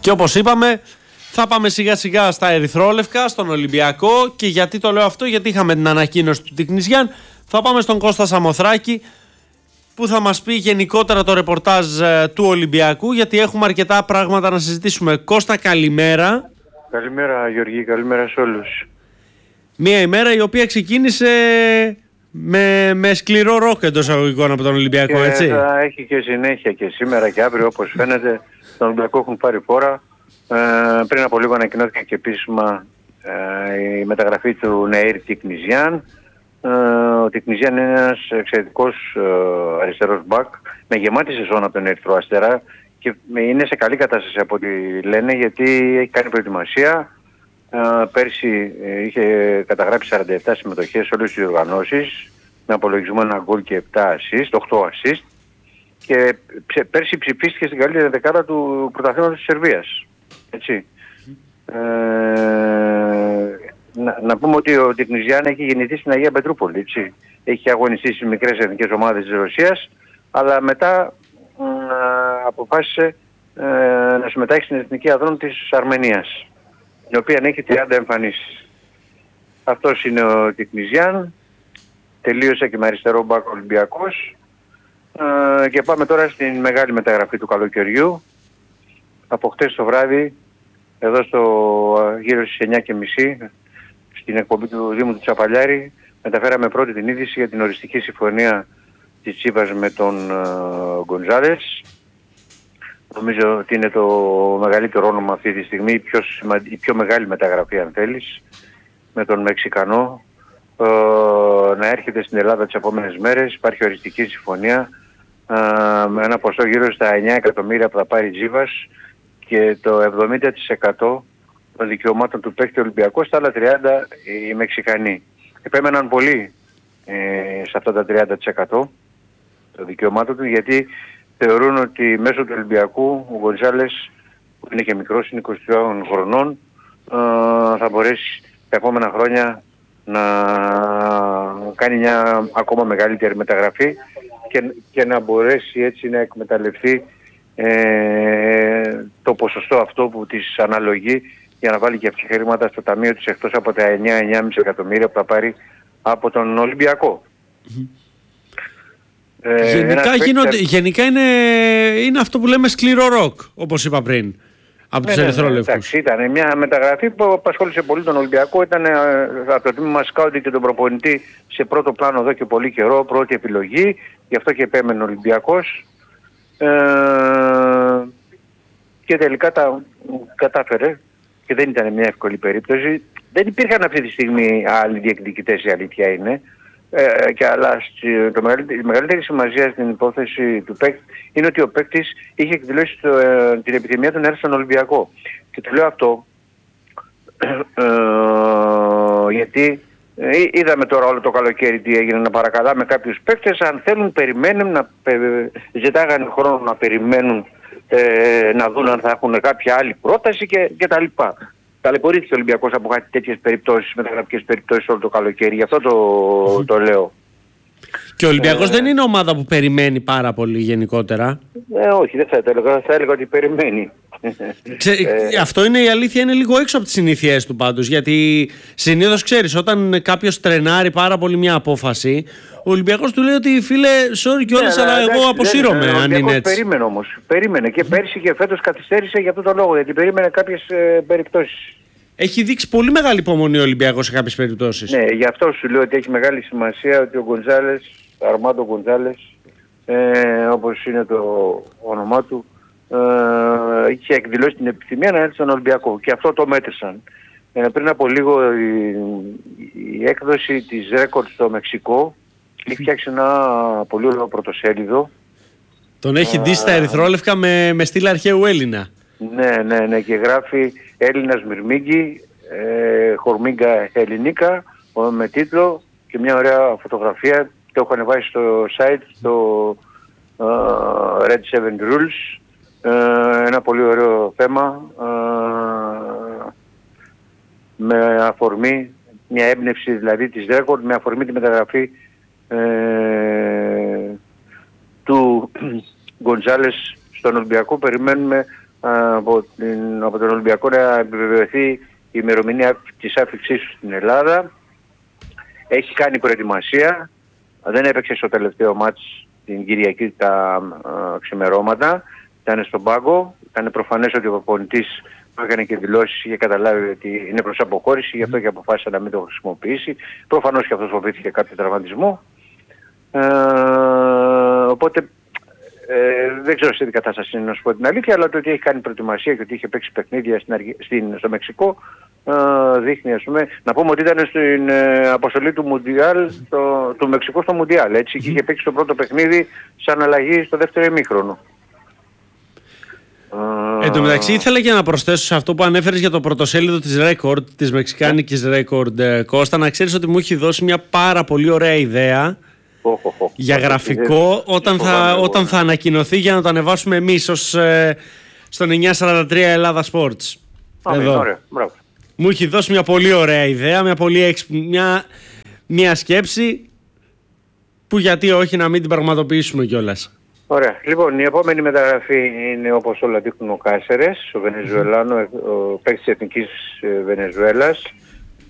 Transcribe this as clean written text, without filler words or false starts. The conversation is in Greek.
Και όπως είπαμε, θα πάμε σιγά σιγά στα ερυθρόλευκα, στον Ολυμπιακό. Και γιατί το λέω αυτό? Γιατί είχαμε την ανακοίνωση του Τικνιζιάν. Θα πάμε στον Κώστα Σαμοθράκη, που θα μας πει γενικότερα το ρεπορτάζ του Ολυμπιακού, γιατί έχουμε αρκετά πράγματα να συζητήσουμε. Κώστα, καλημέρα. Καλημέρα Γιώργη, καλημέρα σε όλους. Μια ημέρα η οποία ξεκίνησε με σκληρό ροκ εντός αγωγικών από τον Ολυμπιακό, και έτσι. Θα έχει και συνέχεια και σήμερα και αύριο, όπως φαίνεται. Τον Ολυμπιακό έχουν πάρει φόρα. Πριν από λίγο ανακοινώθηκε και επίσημα η μεταγραφή του Νεήρ Τικνιζιάν. Ο Τικνιζιάν είναι ένας εξαιρετικός αριστερός μπακ με γεμάτη σεζόν από τον Ερυθρό Αστέρα και είναι σε καλή κατάσταση από ό,τι λένε, γιατί έχει κάνει προετοιμασία. Πέρσι είχε καταγράψει 47 συμμετοχές σε όλες τις διοργανώσεις με απολογισμό 1 γκολ και 7 assist, 8 assist, και πέρσι ψηφίστηκε στην καλύτερη δεκάδα του πρωταθλήματος της Σερβίας. Έτσι. Να πούμε ότι ο Τικνιζιάν έχει γεννηθεί στην Αγία Πετρούπολη. Έτσι. Έχει αγωνιστεί στις μικρές εθνικές ομάδες της Ρωσίας, αλλά μετά αποφάσισε να συμμετάσχει στην εθνική αδρών της Αρμενίας, η οποία έχει 30 εμφανίσεις. Αυτός είναι ο Τικνιζιάν. Τελείωσε και με αριστερό μπακ Ολυμπιακός. Και πάμε τώρα στην μεγάλη μεταγραφή του καλοκαιριού. Από χτες το βράδυ, εδώ γύρω στις 9:30, στην εκπομπή του Δήμου του Τσαπαλιάρη, μεταφέραμε πρώτη την είδηση για την οριστική συμφωνία της Τσίπας με τον Γκοντζάλες. Νομίζω ότι είναι το μεγαλύτερο όνομα αυτή τη στιγμή, η πιο μεγάλη μεταγραφή αν θέλεις, με τον Μεξικανό να έρχεται στην Ελλάδα τις επόμενες μέρες. Υπάρχει οριστική συμφωνία με ένα ποσό γύρω στα 9 εκατομμύρια που θα πάρει η Τζίβας και το 70% των δικαιωμάτων του παίκτη Ολυμπιακού, στα άλλα 30 οι Μεξικανοί. Επέμεναν πολύ σε αυτά τα 30% των δικαιωμάτων του, γιατί θεωρούν ότι μέσω του Ολυμπιακού ο Γκοντζάλες, που είναι και μικρός, είναι 22 χρονών, θα μπορέσει τα επόμενα χρόνια να κάνει μια ακόμα μεγαλύτερη μεταγραφή και να μπορέσει έτσι να εκμεταλλευτεί το ποσοστό αυτό που της αναλογεί, για να βάλει και αυτή χρήματα στο ταμείο της, εκτός από τα 9-9,5 εκατομμύρια που θα πάρει από τον Ολυμπιακό. Γενικά είναι αυτό που λέμε σκληρό ροκ, όπως είπα πριν, από τους ερυθρόλευκους. Εντάξει, ήταν μια μεταγραφή που απασχόλησε πολύ τον Ολυμπιακό. Ήταν από το τμήμα σκάουντινγκ και τον προπονητή σε πρώτο πλάνο εδώ και πολύ καιρό, πρώτη επιλογή, γι' αυτό και επέμενε ο Ολυμπιακός. Και τελικά τα κατάφερε και δεν ήταν μια εύκολη περίπτωση. Δεν υπήρχαν αυτή τη στιγμή άλλοι διεκδικητές, η αλήθεια είναι. Αλλά η μεγαλύτερη σημασία στην υπόθεση του παίκτη είναι ότι ο παίκτης είχε εκδηλώσει την επιθυμία του να έρθει στον Ολυμπιακό. Και το λέω αυτό γιατί είδαμε τώρα όλο το καλοκαίρι τι έγινε, να παρακαλάμε κάποιους παίκτες, αν θέλουν περιμένουν, ζητάγανε χρόνο να περιμένουν να δουν αν θα έχουν κάποια άλλη πρόταση και τα λοιπά. Ταλαιπωρήθηκε ο Ολυμπιακός από κάτι τέτοιες περιπτώσεις, μεταγραφικές περιπτώσεις όλο το καλοκαίρι, γι' αυτό το λέω. Και ο Ολυμπιακός δεν είναι ομάδα που περιμένει πάρα πολύ γενικότερα. Όχι, δεν θα το έλεγα, θα έλεγα ότι περιμένει. Αυτό είναι η αλήθεια, είναι λίγο έξω από τις συνήθειές του πάντως, γιατί συνήθως ξέρεις, όταν κάποιος τρενάρει πάρα πολύ μια απόφαση, ο Ολυμπιακός του λέει ότι φίλε, sorry κιόλας, αλλά εγώ αποσύρωμαι αν είναι έτσι. Περίμενε όμως, περίμενε και πέρσι και φέτος καθυστέρησε για αυτόν τον λόγο, γιατί περίμενε κάποιες περιπτώσεις. Έχει δείξει πολύ μεγάλη υπομονή ο Ολυμπιακός σε κάποιες περιπτώσεις. Ναι, γι' αυτό σου λέω ότι έχει μεγάλη σημασία ότι ο Γκοντζάλες, ο Αρμάντο Γκοντζάλες, όπως είναι το όνομά του, είχε εκδηλώσει την επιθυμία να έρθει στον Ολυμπιακό και αυτό το μέτρησαν. Πριν από λίγο η έκδοση της Record στο Μεξικό έχει φτιάξει ένα πολύ ωραίο πρωτοσέλιδο. Τον έχει ντύσει στα ερυθρόλευκα με στυλ αρχαίου Έλληνα. Ναι, και γράφει Έλληνας Μυρμήγκη, Χορμίγκα Ελληνίκα, με τίτλο και μια ωραία φωτογραφία. Το έχω ανεβάσει στο site, το Red 7 Rules. Ένα πολύ ωραίο θέμα με αφορμή μια έμπνευση δηλαδή της Record, με αφορμή τη μεταγραφή του Γκοντζάλες στον Ολυμπιακό. Περιμένουμε από τον Ολυμπιακό να επιβεβαιωθεί η ημερομηνία της άφηξής του στην Ελλάδα. Έχει κάνει προετοιμασία, δεν έπαιξε στο τελευταίο μάτς την Κυριακή τα ξημερώματα, ήταν στον πάγκο. Ήταν προφανές ότι ο προπονητής που έκανε και δηλώσεις είχε καταλάβει ότι είναι προς αποχώρηση, γι' αυτό και αποφάσισε να μην το χρησιμοποιήσει. Προφανώς και αυτός φοβήθηκε κάποιο τραυματισμό. Οπότε δεν ξέρω σε τι κατάσταση είναι, να σου πω την αλήθεια, αλλά το ότι έχει κάνει προετοιμασία και ότι είχε παίξει παιχνίδια στο Μεξικό δείχνει, ας πούμε, να πούμε ότι ήταν στην αποστολή του Μουντιάλ, του Μεξικού στο Μουντιάλ, έτσι, και είχε παίξει το πρώτο παιχνίδι σαν αλλαγή στο δεύτερο ημίχρονο. Εν τω μεταξύ ήθελα και να προσθέσω σε αυτό που ανέφερες για το πρωτοσέλιδο της Record, της μεξικάνικης Record, Κώστα, να ξέρεις ότι μου έχει δώσει μια πάρα πολύ ωραία ιδέα για γραφικό όταν θα ανακοινωθεί, για να το ανεβάσουμε εμείς στον 943 Ελλάδα Sports. Ωραία, μπράβο. Μου έχει δώσει μια πολύ ωραία ιδέα, μια σκέψη που γιατί όχι να μην την πραγματοποιήσουμε κιόλας. Ωραία. Λοιπόν, η επόμενη μεταγραφή είναι, όπως όλα δείχνουν, ο Κάσερες, ο Βενεζουελάνο, ο παίκτης της Εθνικής Βενεζουέλας.